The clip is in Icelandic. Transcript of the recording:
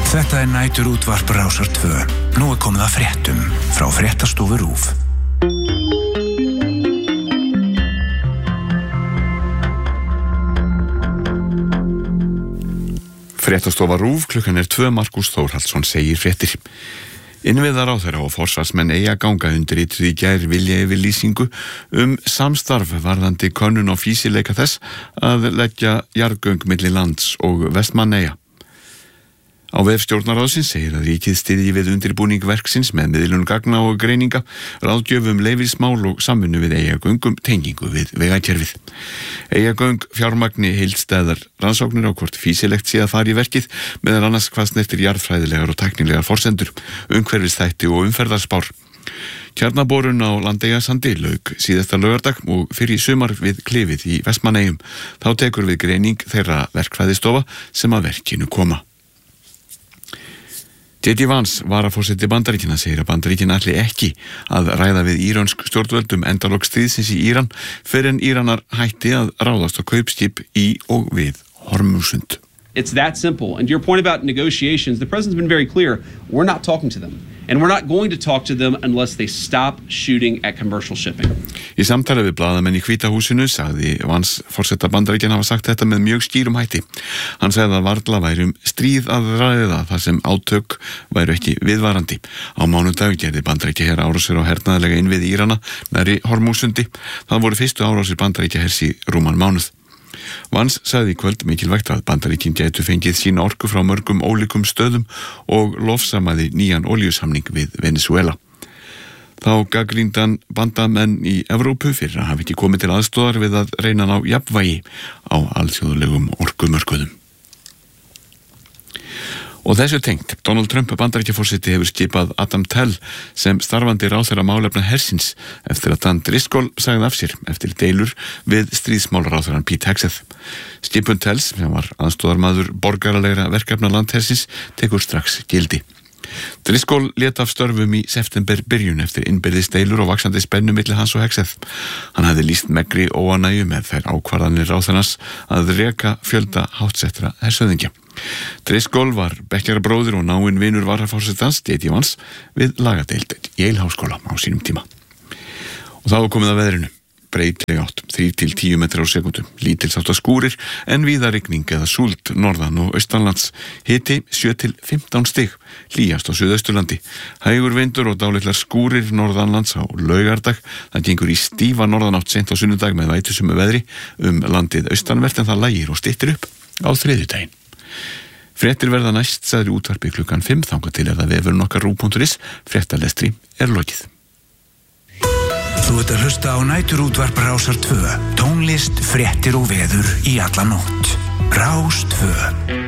Þetta næturútvarp Rásar 2. Nú komið að fréttum frá Fréttastofu RÚV. Fréttastofa RÚV, klukkan 2, Markús Þórhallsson segir fréttir. Innviðaráðherra og forsvarsmenn eiga ganga undirrituð í gær viljayfirlýsingu samstarf varðandi könnun og fýsileika þess að leggja jarðgöng milli lands og Vestmannaeyja. Á vef stjórnarráðsins segir að ríkið styðji við undirbúning verksins með miðlun gagna og greininga, ráðgjöf leyfismál og samvinnu við Eyjagöng tengingu við vegakerfið. Eyjagöng fjármagni heildstæðar rannsóknir á hvort fýsilegt sé að fara í verkið, meðal annars hvað snertir jarðfræðilegar og tæknilegar forsendur, umhverfisþætti og umferðarspár. Kjarnaborun á Landeyjasandi lauk síðasta laugardag og fyrir í sumar við klifið í Vestmannaeyjum. Þá tekur við greining þeirra verkfræðistofa sem að verkinu koma. J.D. Vance, varaforseti Bandaríkjanna, segir að Bandaríkin ætli ekki að ræða við írönsk stjórnvöld endalok stríðsins í Íran fyrr en Íranar hætti að ráðast á kaupskip í og við Hormuzsund. It's that simple. And to your point about negotiations, the president's been very clear. We're not talking to them. And we're not going to talk to them unless they stop shooting at commercial shipping. Í samtali við blaðamenn í Hvíta húsinu sagði Vance forseta Bandaríkjanna hafa sagt þetta með mjög skýrum hætti. Hann sagði að varla væri stríð að ræða þar sem átök væru ekki viðvarandi. Á mánudag gerði Bandaríkjaher árásir á hernaðarlega innviði Írana nærri Hormuzsundi. Það voru fyrstu árásir Bandaríkjahers í rúman mánuð. Vance sagði í kvöld mikilvægt að Bandaríkin gætu fengið sína orku frá mörgum ólíkum stöðum og lofsamaði nýjan olíusamning við Venezuela. Þá gagnrýndan bandamenn í Evrópu fyrir að hafa ekki komið til aðstoðar við að reyna ná jafnvægi á alþjóðlegum orkumörkuðum. Og þessu tengt, Donald Trump Bandaríkjaforseti hefur skipað Adam Tell sem starfandi ráðherra málefna hersins eftir að Dan Driscoll sagði af sér eftir deilur við stríðsmálaráðherrann Pete Hegseth. Skipun Tells, sem var aðstoðarmaður borgaralegra verkefna landhersins, tekur strax gildi. Driscoll lét af störfum í september byrjun eftir innbyrðis deilur og vaxandi spennu milli hans og Hegseth. Hann hafði lýst megri óánægju með þær ákvarðanir ráðherrans að reka fjölda háttsettra hershöfðingja. Driscoll var bekkjarabróðir og náinn vinur varaforsetans J.D. Vance við lagadeild Yale Háskóla á sínum tíma. Og þá er komið að veðrinu. Breytileg átt, 3-10 metrar á sekúndu, lítilsháttar skúrir en víða rigning eða súld norðan og austanlands. Hiti 7-15 stig, hlýjast á Suðausturlandi. Hægur vindur og dálitlar skúrir norðanlands á laugardag. Það gengur í stífa norðanátt seint á sunnudag með vætusumu veðri landið austanvert en það lægir og styttir upp á þriðjudaginn. Fréttir verða næst sagði útvarpi klukkan 5 þangað til að vefurinn okkar RÚV.is fréttalestri lokið. Þú ert að hlusta á næturútvarp Rásar 2. Tónlist, fréttir og veður í alla nótt. Rás 2.